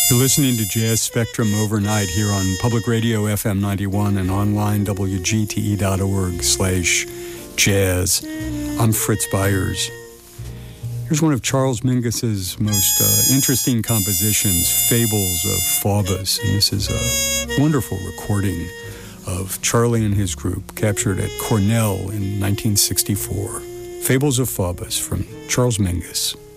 You're listening to Jazz Spectrum overnight here on Public Radio FM 91 and online WGTE.org/jazz. I'm Fritz Byers. Here's one of Charles Mingus's most interesting compositions, Fables of Faubus. And this is a wonderful recording of Charlie and his group captured at Cornell in 1964. Fables of Faubus from Charles Mingus.